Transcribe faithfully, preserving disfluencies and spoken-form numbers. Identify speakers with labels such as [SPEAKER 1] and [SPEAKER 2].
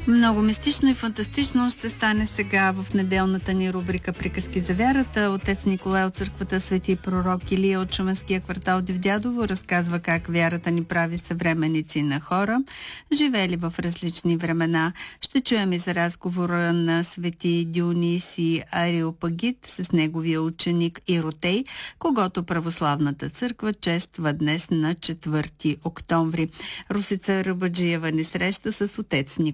[SPEAKER 1] Много мистично и фантастично ще стане сега в неделната ни рубрика Приказки за вярата. Отец Николай от църквата Свети пророк Илия от Шуменския квартал Дивдядово разказва как вярата ни прави съвременници на хора, живели в различни времена. Ще чуем и за разговора на Свети Дионисий Ареопагит с неговия ученик Иротей, когото православната църква чества днес на четвърти октомври. Русица Рабаджиева ни среща с отец Николай.